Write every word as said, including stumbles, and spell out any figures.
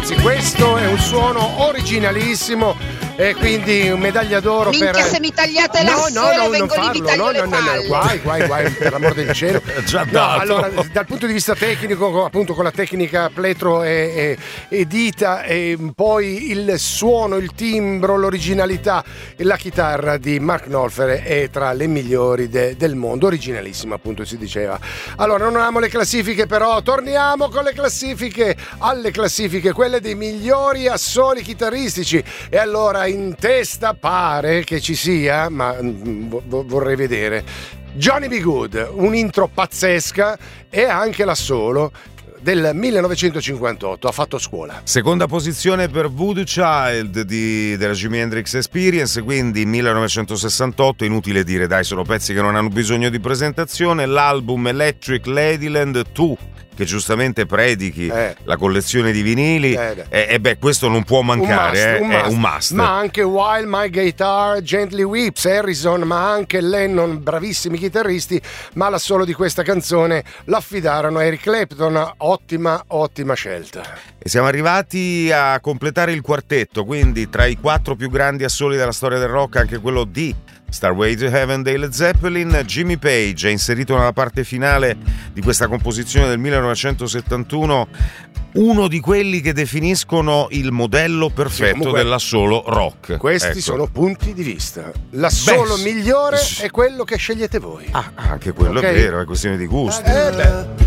ragazzi, questo è un suono originalissimo e quindi un medaglia d'oro. Minchia, per se mi tagliate la no, solo no, no, vengo non lì, vi farlo, taglio no, le no, no, no, palle. guai, guai, guai, per l'amor del cielo. Già No, dato. allora, dal punto di vista tecnico, appunto con la tecnica pletro e, e, e dita, e poi il suono, il timbro, l'originalità e la chitarra di Mark Knopfler è tra le migliori de, del mondo, originalissima appunto si diceva. Allora non amo le classifiche, però torniamo con le classifiche, alle classifiche, quelle dei migliori assoli chitarristici, e allora in testa pare che ci sia, ma mm, vo- vorrei vedere, Johnny B. Good, un'intro pazzesca, e anche l'assolo del millenovecentocinquantotto, ha fatto scuola. Seconda posizione per Voodoo Child di, della Jimi Hendrix Experience, quindi millenovecentosessantotto, inutile dire, dai, sono pezzi che non hanno bisogno di presentazione. L'album Electric Ladyland due, che giustamente predichi Eh. la collezione di vinili, Eh, e eh, beh, questo non può mancare, un eh, must, è un must. Ma anche While My Guitar Gently Weeps, Harrison, ma anche Lennon, bravissimi chitarristi, ma l'assolo di questa canzone l'affidarono a Eric Clapton. Ottima, ottima scelta. E siamo arrivati a completare il quartetto, quindi tra i quattro più grandi assoli della storia del rock anche quello di Starway to Heaven dei Led Zeppelin. Jimmy Page è inserito nella parte finale di questa composizione del millenovecentosettantuno, uno di quelli che definiscono il modello perfetto Sì, comunque, dell'assolo rock. Questi Ecco. sono punti di vista. L'assolo Beh, migliore sì. è quello che scegliete voi. Ah, anche quello Ok? è vero, è questione di gusto. Eh, beh.